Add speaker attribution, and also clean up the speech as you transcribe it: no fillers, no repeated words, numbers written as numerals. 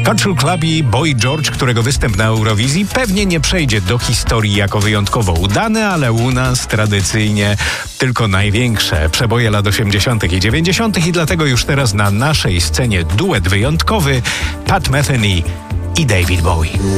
Speaker 1: Culture Club i Boy George, którego występ na Eurowizji pewnie nie przejdzie do historii jako wyjątkowo udany, ale u nas tradycyjnie tylko największe przeboje lat 80. i 90. i dlatego już teraz na naszej scenie duet wyjątkowy Pat Metheny i David Bowie.